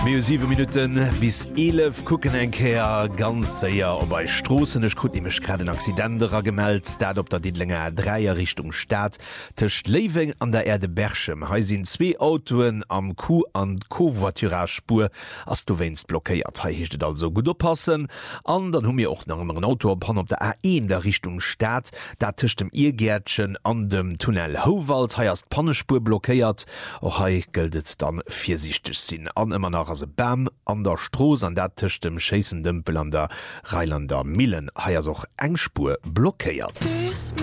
Mir 7 Minuten bis 11 gucken enkeer ganz séier op bei Strossennech gut imech grad den Accidenterer gemeldt, dat op der dit lenger dreier Richtung Staat techt Leving an der Erde Berchem. Hei sinn 2 Autoen am Ku an Covoituraspur ass du wennst blockéiert. Hei hichtet also gut oppassen. An dann hun mir och nach anderen Auto op han op der A1 der Richtung Staat, dat techt dem Irgärtchen an dem Tunnel Howald heierst Pannespur blockéiert. Och hei geldet dann viersichtig sinn an immer nach as Bam an der Stroos an der Tisch dem Chasendümpel an der Rheinlander Millen haiers och Engspur blockéiert.